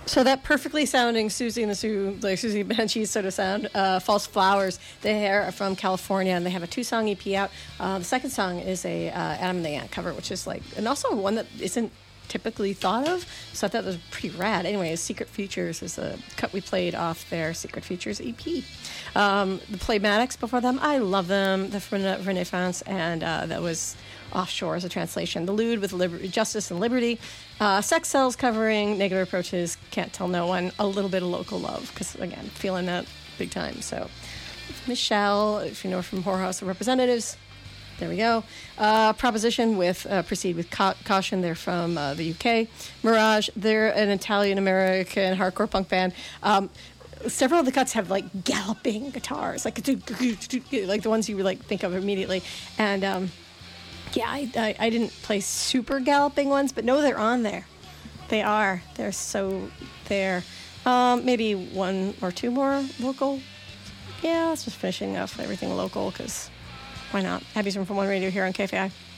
So that perfectly sounding Susie and the like Susie Banshees sort of sound, False Flowers, they are from California, and they have a 2-song EP out. The second song is a Adam and the Ant cover, which is like, and also one that isn't typically thought of, so I thought that was pretty rad. Anyways, Secret Features is a cut we played off their Secret Features EP. The Playmatics before them, I love them. They're from Renaissance, and that was Offshore as a translation. The Lude with Justice and Liberty. Sex Cells covering Negative Approaches, Can't Tell No One. A little bit of Local Love, because, again, feeling that big time. So, Michelle, if you know her from Whorehouse of Representatives, there we go. Proposition with Proceed with Caution. They're from the UK. Mirage, they're an Italian-American hardcore punk band. Several of the cuts have, like, galloping guitars, like the ones you would, like, think of immediately. And, yeah, I didn't play super galloping ones, but no, they're on there. They are. They're so there. Maybe one or two more local. Yeah, let's just finishing off everything local, because why not? Abby's Room for One Radio here on KFI.